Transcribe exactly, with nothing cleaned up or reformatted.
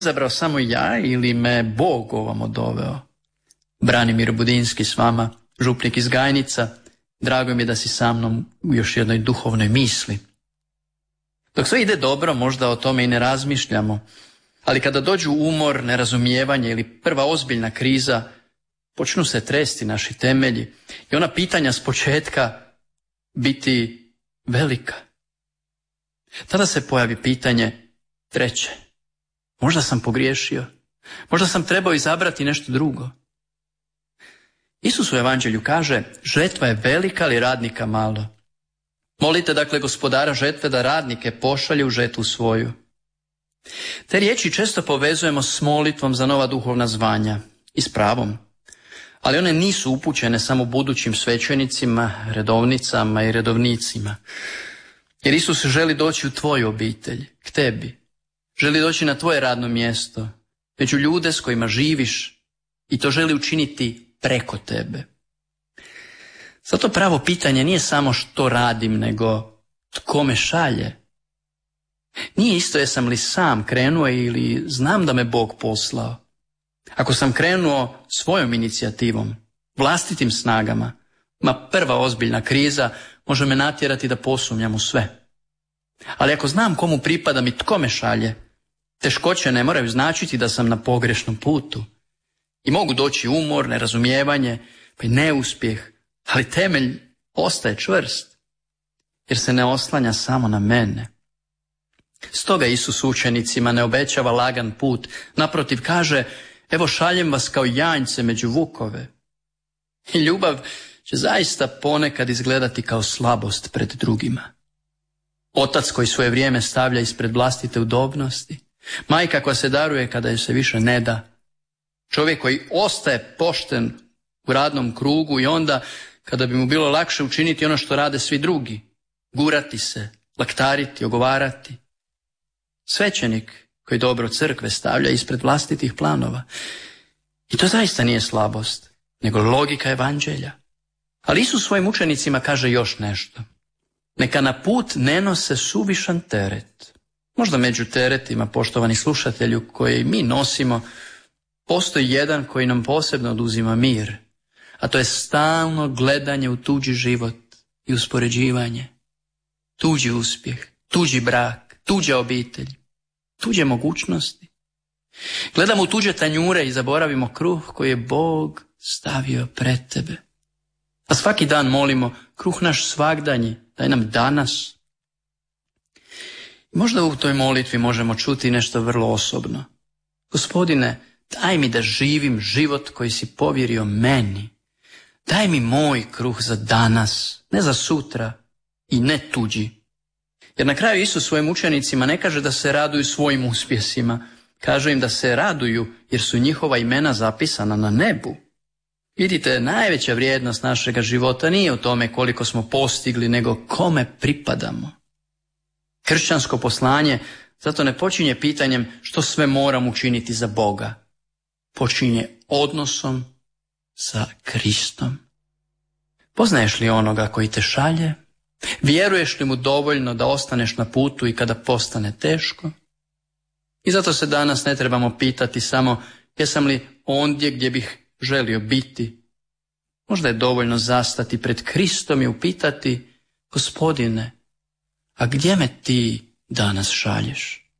izabrao samo ja ili me Bog ovamo doveo? Branimir Budinski s vama, župnik iz Gajnica. Drago mi je da si sa mnom u još jednoj duhovnoj misli. Dok sve ide dobro, možda o tome i ne razmišljamo, ali kada dođu umor, nerazumijevanje ili prva ozbiljna kriza, počnu se tresti naši temelji i ona pitanja s početka biti velika. Tada se pojavi pitanje treće. Možda sam pogriješio, možda sam trebao izabrati nešto drugo. Isus u evanđelju kaže, žetva je velika, ali radnika malo. Molite dakle gospodara žetve da radnike pošalje u žetvu svoju. Te riječi često povezujemo s molitvom za nova duhovna zvanja i s pravom, ali one nisu upućene samo budućim svećenicima, redovnicama i redovnicima. Jer Isus želi doći u tvoju obitelj, k tebi. Želi doći na tvoje radno mjesto, među ljude s kojima živiš i to želi učiniti preko tebe. Zato pravo pitanje nije samo što radim, nego tko me šalje. Nije isto jesam li sam krenuo ili znam da me Bog poslao. Ako sam krenuo svojom inicijativom, vlastitim snagama, ma prva ozbiljna kriza može me natjerati da posumnjam u sve. Ali ako znam komu pripadam i tko me šalje, teškoće ne moraju značiti da sam na pogrešnom putu. I mogu doći umor, nerazumijevanje, pa i neuspjeh, ali temelj ostaje čvrst, jer se ne oslanja samo na mene. Stoga Isus učenicima ne obećava lagan put, naprotiv kaže, evo šaljem vas kao janjce među vukove. I ljubav će zaista ponekad izgledati kao slabost pred drugima. Otac koji svoje vrijeme stavlja ispred vlastite udobnosti, majka koja se daruje kada joj se više ne da, čovjek koji ostaje pošten u radnom krugu i onda kada bi mu bilo lakše učiniti ono što rade svi drugi, gurati se, laktariti, ogovarati. Svećenik koji dobro crkve stavlja ispred vlastitih planova. I to zaista nije slabost, nego logika evanđelja. Ali Isus svojim učenicima kaže još nešto. Neka na put ne nose suvišan teret. Možda među teretima, poštovani slušatelju, koje mi nosimo, postoji jedan koji nam posebno oduzima mir, a to je stalno gledanje u tuđi život i uspoređivanje. Tuđi uspjeh, tuđi brak, tuđa obitelj, tuđe mogućnosti. Gledamo u tuđe tanjure i zaboravimo kruh koji je Bog stavio pred tebe. A svaki dan molimo, kruh naš svagdanji, daj nam danas. Možda u toj molitvi možemo čuti nešto vrlo osobno. Gospodine, daj mi da živim život koji si povjerio meni. Daj mi moj kruh za danas, ne za sutra i ne tuđi. Jer na kraju Isus svojim učenicima ne kaže da se raduju svojim uspjesima. Kaže im da se raduju jer su njihova imena zapisana na nebu. Vidite, najveća vrijednost našega života nije u tome koliko smo postigli, nego kome pripadamo. Kršćansko poslanje zato ne počinje pitanjem što sve moram učiniti za Boga. Počinje odnosom sa Kristom. Poznaješ li onoga koji te šalje? Vjeruješ li mu dovoljno da ostaneš na putu i kada postane teško? I zato se danas ne trebamo pitati samo jesam li ondje gdje bih želio biti. Možda je dovoljno zastati pred Kristom i upitati, Gospodine, a gdje me ti danas šalješ?